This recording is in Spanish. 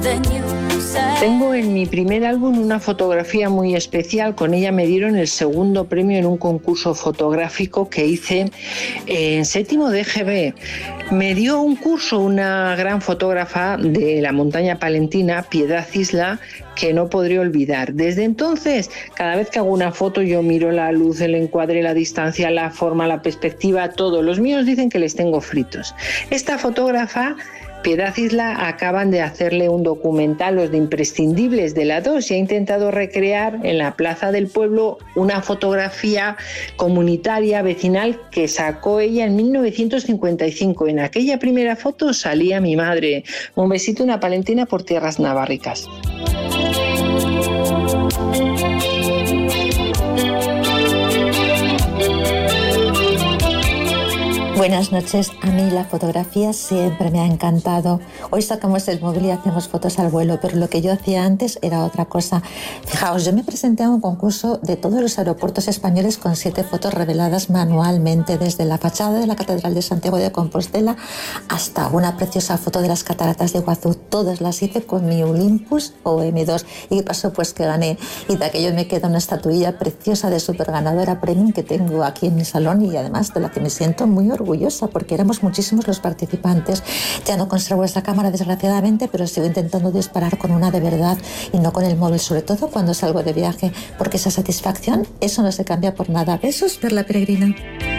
Tengo en mi primer álbum una fotografía muy especial. Con ella me dieron el segundo premio en un concurso fotográfico que hice en séptimo de EGB. Me dio un curso una gran fotógrafa de la montaña palentina, Piedad Isla, que no podré olvidar. Desde entonces, cada vez que hago una foto, yo miro la luz, el encuadre, la distancia, la forma, la perspectiva, todo. Los míos dicen que les tengo fritos. Esta fotógrafa, Piedad Isla, acaban de hacerle un documental, los de Imprescindibles de la 2, y ha intentado recrear en la plaza del pueblo una fotografía comunitaria, vecinal, que sacó ella en 1955. En aquella primera foto salía mi madre. Un besito, una palentina por tierras navarricas. Buenas noches. A mí la fotografía siempre me ha encantado. Hoy sacamos el móvil y hacemos fotos al vuelo, pero lo que yo hacía antes era otra cosa. Fijaos, yo me presenté a un concurso de todos los aeropuertos españoles con 7 fotos reveladas manualmente, desde la fachada de la Catedral de Santiago de Compostela hasta una preciosa foto de las cataratas de Iguazú. Todas las hice con mi Olympus OM2. ¿Y qué pasó? Pues que gané. Y de aquello me queda una estatuilla preciosa de superganadora premium que tengo aquí en mi salón, y además de la que me siento muy orgullosa, porque éramos muchísimos los participantes. Ya no conservo esa cámara, desgraciadamente, pero sigo intentando disparar con una de verdad y no con el móvil, sobre todo cuando salgo de viaje, porque esa satisfacción, eso no se cambia por nada. Besos, Perla Peregrina.